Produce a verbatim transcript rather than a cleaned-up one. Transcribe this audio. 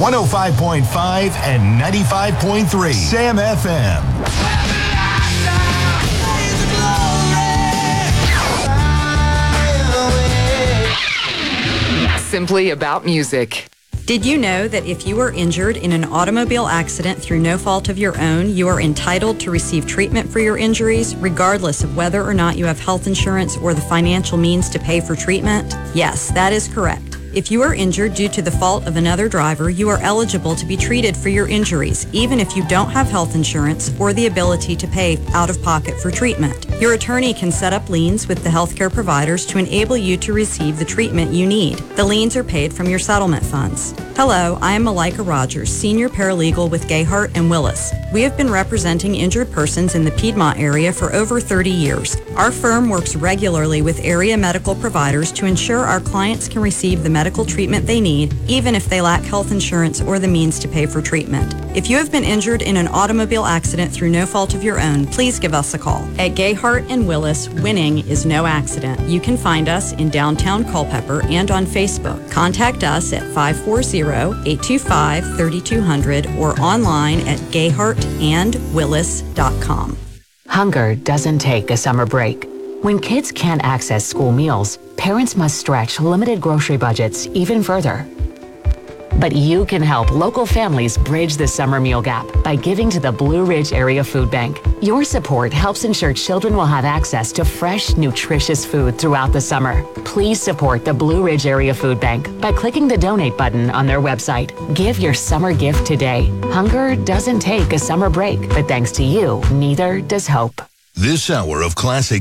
one oh five point five and ninety-five point three Sam F M. Simply about music. Did you know that if you were injured in an automobile accident through no fault of your own, you are entitled to receive treatment for your injuries, regardless of whether or not you have health insurance or the financial means to pay for treatment? Yes, that is correct. If you are injured due to the fault of another driver, you are eligible to be treated for your injuries, even if you don't have health insurance or the ability to pay out of pocket for treatment. Your attorney can set up liens with the healthcare providers to enable you to receive the treatment you need. The liens are paid from your settlement funds. Hello, I am Malika Rogers, Senior Paralegal with Gayhart and Willis. We have been representing injured persons in the Piedmont area for over thirty years. Our firm works regularly with area medical providers to ensure our clients can receive the medical treatment they need, even if they lack health insurance or the means to pay for treatment. If you have been injured in an automobile accident through no fault of your own, please give us a call. At Gayhart and Willis, winning is no accident. You can find us in downtown Culpeper and on Facebook. Contact us at five four zero, eight two five, three two zero zero or online at gayhart and willis dot com. Hunger doesn't take a summer break. When kids can't access school meals, parents must stretch limited grocery budgets even further. But you can help local families bridge the summer meal gap by giving to the Blue Ridge Area Food Bank. Your support helps ensure children will have access to fresh, nutritious food throughout the summer. Please support the Blue Ridge Area Food Bank by clicking the donate button on their website. Give your summer gift today. Hunger doesn't take a summer break, but thanks to you, neither does hope. This hour of classic